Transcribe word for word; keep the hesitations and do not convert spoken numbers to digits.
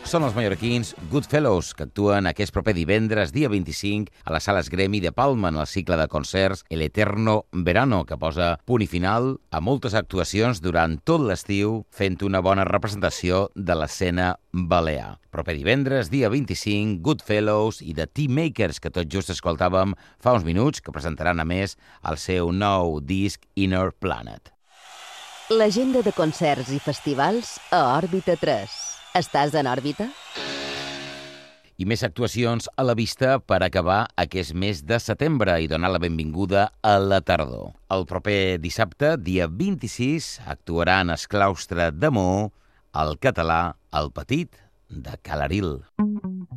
són els mallorquins Goodfellows, que actuen aquest proper divendres, dia vint-i-cinc, a les sales Gremi de Palma, en el cicle de concerts El Eterno Verano, que posa punt i final a moltes actuacions durant tot l'estiu, fent una bona representació de l'escena balear. Proper divendres, dia vint-i-cinc, Goodfellows i The Teamakers, que tot just escoltàvem fa uns minuts, que presentaran a més el seu nou disc Inner Planet. L'agenda de concerts i festivals a Òrbita tres. Estàs en òrbita? I més actuacions a la vista per acabar aquest mes de setembre i donar la benvinguda a la tardor. El proper dissabte, dia vint-i-sis, actuaran el claustre de Maó, el català El Petit de Calaril.